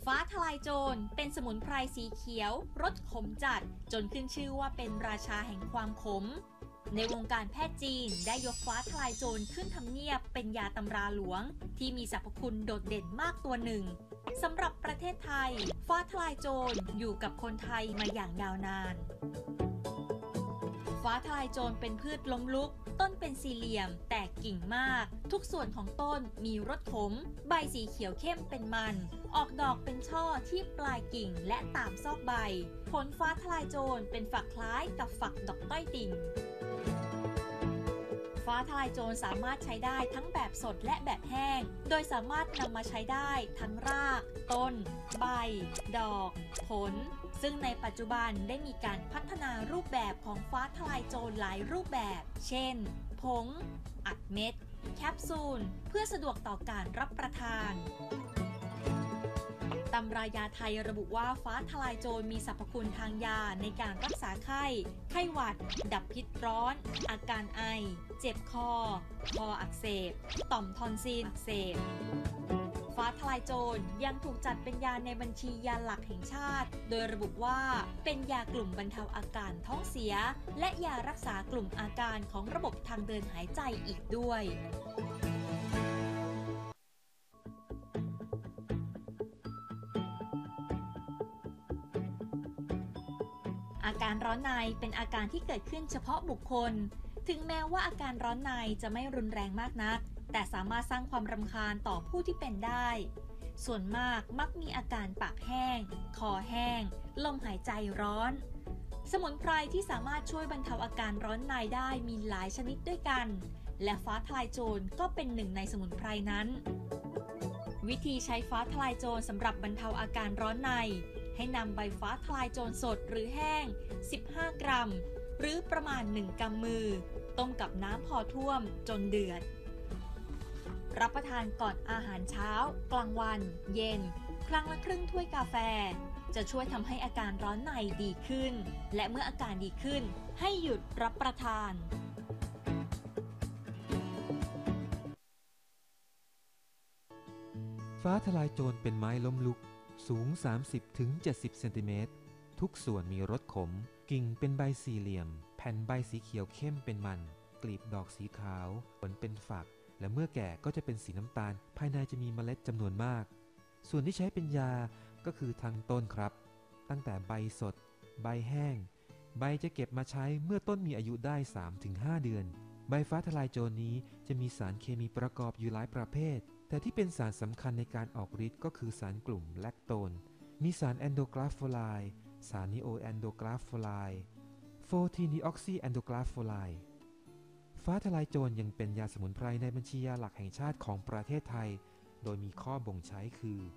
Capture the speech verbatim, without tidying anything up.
ฟ้าทลายโจรเป็นสมุนไพรสีเขียวรสขมจัดจนขึ้นชื่อว่าเป็นราชาแห่งความขมในวงการแพทย์จีนได้ยกฟ้าทลายโจรขึ้นทำเนียบเป็นยาตำราหลวงที่มีสรรพคุณโดดเด่นมากตัวหนึ่งสำหรับประเทศไทยฟ้าทลายโจรอยู่กับคนไทยมาอย่างยาวนานฟ้าทลายโจรเป็นพืชล้มลุกต้นเป็นสี่เหลี่ยมแตกกิ่งมากทุกส่วนของต้นมีรสขมใบสีเขียวเข้มเป็นมันออกดอกเป็นช่อที่ปลายกิ่งและตามซอกใบผลฟ้าทลายโจรเป็นฝักคล้ายกับฝักดอกต้อยติ่งฟ้าทลายโจรสามารถใช้ได้ทั้งแบบสดและแบบแห้งโดยสามารถนำมาใช้ได้ทั้งรากต้นใบดอกผลซึ่งในปัจจุบันได้มีการพัฒนารูปแบบของฟ้าทลายโจรหลายรูปแบบเช่นผงอัดเม็ดแคปซูลเพื่อสะดวกต่อการรับประทานตำรายาไทยระบุว่าฟ้าทลายโจรมีสรรพคุณทางยาในการรักษาไข้ไข้หวัดดับพิษร้อนอาการไอเจ็บคอคออักเสบต่อมทอนซิลอักเสบฟ้าทลายโจรยังถูกจัดเป็นยาในบัญชียาหลักแห่งชาติโดยระบุว่าเป็นยากลุ่มบรรเทาอาการท้องเสียและยารักษากลุ่มอาการของระบบทางเดินหายใจอีกด้วยอาการร้อนในเป็นอาการที่เกิดขึ้นเฉพาะบุคคลถึงแม้ว่าอาการร้อนในจะไม่รุนแรงมากนักแต่สามารถสร้างความรำคาญต่อผู้ที่เป็นได้ส่วนมากมักมีอาการปากแห้งคอแห้งลมหายใจร้อนสมุนไพรที่สามารถช่วยบรรเทาอาการร้อนในได้มีหลายชนิดด้วยกันและฟ้าทลายโจรก็เป็นหนึ่งในสมุนไพรนั้นวิธีใช้ฟ้าทลายโจรสำหรับบรรเทาอาการร้อนในให้นำใบฟ้าทลายโจรสดหรือแห้งสิบห้ากรัมหรือประมาณหนึ่งกำมือต้มกับน้ำพอท่วมจนเดือดรับประทานก่อนอาหารเช้ากลางวันเย็นครั้งละครึ่งถ้วยกาแฟจะช่วยทำให้อาการร้อนในดีขึ้นและเมื่ออาการดีขึ้นให้หยุดรับประทานฟ้าทลายโจรเป็นไม้ล้มลุกสูง สามสิบถึงเจ็ดสิบ เซนติเมตรทุกส่วนมีรสขมกิ่งเป็นใบสี่เหลี่ยมแผ่นใบสีเขียวเข้มเป็นมันกลีบดอกสีขาวผลเป็นฝักและเมื่อแก่ก็จะเป็นสีน้ำตาลภายในจะมีเมล็ดจำนวนมากส่วนที่ใช้เป็นยาก็คือทั้งต้นครับตั้งแต่ใบสดใบแห้งใบจะเก็บมาใช้เมื่อต้นมีอายุได้ สามถึงห้า เดือนใบฟ้าทลายโจรนี้จะมีสารเคมีประกอบอยู่หลายประเภทแต่ที่เป็นสารสำคัญในการออกฤทธิ์ก็คือสารกลุ่มแลคโตนมีสารแอนโดกราโฟไลด์สารนิโอแอนโดกราโฟไลด์โฟทีนีออกซีแอนโดกราโฟไลด์ฟ้าทลายโจรยังเป็นยาสมุนไพรในบัญชียาหลักแห่งชาติของประเทศไทยโดยมีข้อบ่งใช้คือ